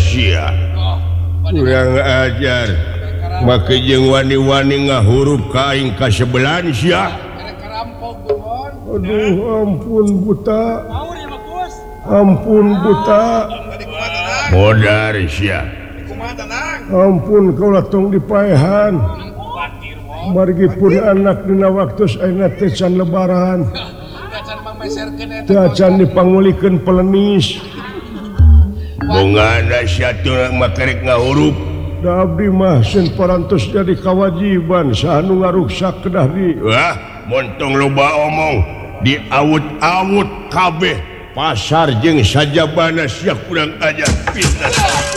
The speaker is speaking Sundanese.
kurang ajar make jeung wani-wani ngahuruf kaing kasebelan sia. Aduh ampun buta. Ampun buta. Modar sia. Ampun kaulah tong dipaehan. Margi pun anak dina waktu ayeuna teh can lebaran. Teu can dipangulikeun pelenis. Bongana sia teu makarek ngahuruf. Da abdi mah sen parantos jadi kawajiban sanu ngaruksak kedah di. Wah, montong loba omong diawut-awut kabeh pasar jeung sajabana sia kurang ajar pindah.